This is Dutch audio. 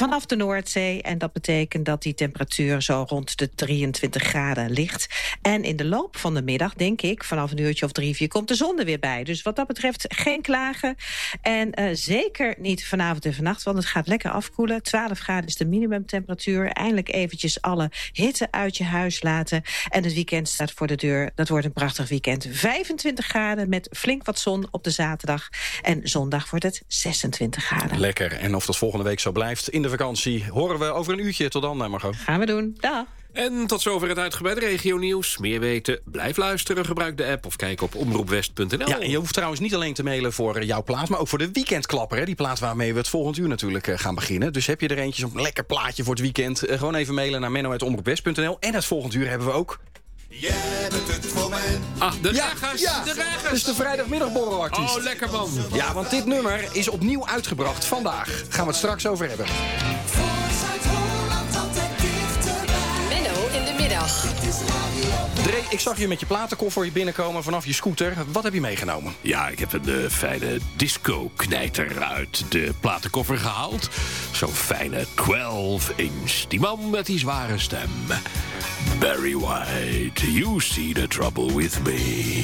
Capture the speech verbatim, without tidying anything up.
vanaf de Noordzee. En dat betekent dat die temperatuur zo rond de drieëntwintig graden ligt. En in de loop van de middag, denk ik, vanaf een uurtje of drie, vier, komt de zon er weer bij. Dus wat dat betreft geen klagen. En uh, zeker niet vanavond en vannacht, want het gaat lekker afkoelen. twaalf graden is de minimumtemperatuur. Eindelijk eventjes alle hitte uit je huis laten. En het weekend staat voor de deur. Dat wordt een prachtig weekend. vijfentwintig graden met flink wat zon op de zaterdag. En zondag wordt het zesentwintig graden. Lekker. En of dat volgende week zo blijft in de vakantie, horen we over een uurtje. Tot dan, Margot. Gaan we doen. Dag. En tot zover het uitgebreide regionieuws. Meer weten, blijf luisteren, gebruik de app of kijk op omroepwest punt n l. Ja, en je hoeft trouwens niet alleen te mailen voor jouw plaat, maar ook voor de weekendklapper. Hè? Die plaat waarmee we het volgend uur natuurlijk uh, gaan beginnen. Dus heb je er eentje, zo'n lekker plaatje voor het weekend. Uh, gewoon even mailen naar menno apenstaartje omroepwest punt n l. En het volgend uur hebben we ook... Jij bent het voor mij. Ah, de ja, regers, ja, de regers. Dat is de vrijdagmiddagborrelartiest. Oh, lekker man. Ja, want dit nummer is opnieuw uitgebracht vandaag. Gaan we het straks over hebben. Voor Zuid-Holland altijd dichterbij. Menno in de middag. Het is Radio. Dre, ik zag je met je platenkoffer hier binnenkomen vanaf je scooter. Wat heb je meegenomen? Ja, ik heb een uh, fijne disco-knijter uit de platenkoffer gehaald. Zo'n fijne twaalf inch. Die man met die zware stem. Barry White, you see the trouble with me.